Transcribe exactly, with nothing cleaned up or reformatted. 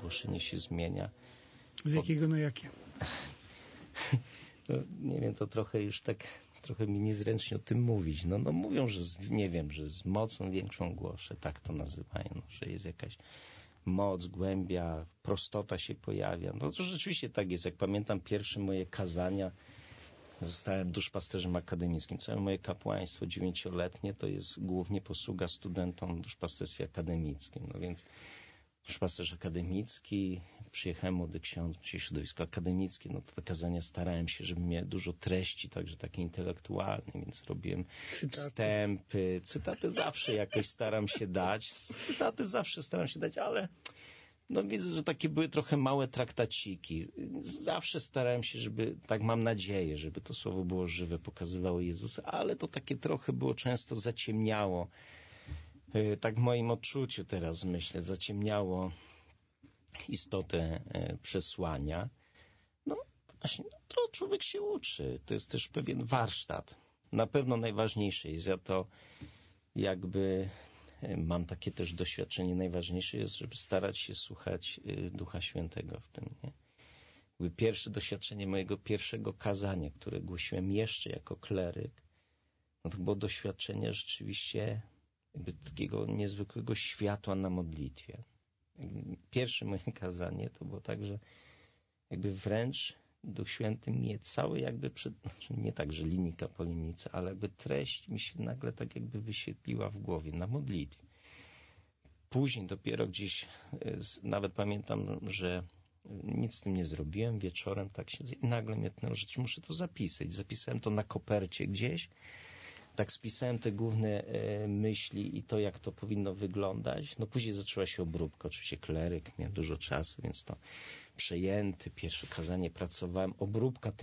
głoszenie się zmienia. Z jakiego na jakie? No, nie wiem, to trochę już tak, trochę mi niezręcznie o tym mówić. No, no mówią, że z, nie wiem, że z mocą większą głoszę, tak to nazywają, no, że jest jakaś moc, głębia, prostota się pojawia. No to rzeczywiście tak jest. Jak pamiętam pierwsze moje kazania, zostałem duszpasterzem akademickim. Całe moje kapłaństwo dziewięcioletnie to jest głównie posługa studentom w duszpasterstwie akademickim. No więc duszpasterz akademicki, przyjechałem młody ksiądz, środowisko akademickie, no to te kazania starałem się, żeby miały dużo treści, także takie intelektualne, więc robiłem cytaty. wstępy, cytaty zawsze jakoś staram się dać, cytaty zawsze staram się dać, ale no widzę, że takie były trochę małe traktaciki. Zawsze starałem się, żeby, tak mam nadzieję, żeby to słowo było żywe, pokazywało Jezusa, ale to takie trochę było często zaciemniało. Tak w moim odczuciu teraz myślę, zaciemniało istotę przesłania. No właśnie, no, to człowiek się uczy. To jest też pewien warsztat. Na pewno najważniejsze jest, ja to jakby mam takie też doświadczenie, najważniejsze jest, żeby starać się słuchać Ducha Świętego w tym, nie? Jakby pierwsze doświadczenie mojego pierwszego kazania, które głosiłem jeszcze jako kleryk, no to było doświadczenie rzeczywiście jakby takiego niezwykłego światła na modlitwie. Pierwsze moje kazanie to było tak, że jakby wręcz Duch Święty mnie cały jakby, przed, nie tak, że linijka po linijce, ale jakby treść mi się nagle tak jakby wyświetliła w głowie na modlitwie. Później dopiero gdzieś, nawet pamiętam, że nic z tym nie zrobiłem, wieczorem tak siedzę i nagle mnie tnęło, że muszę to zapisać. Zapisałem to na kopercie gdzieś, tak spisałem te główne e, myśli i to, jak to powinno wyglądać. No później zaczęła się obróbka. Oczywiście kleryk, miałem dużo czasu, więc to przejęty. Pierwsze kazanie pracowałem. Obróbka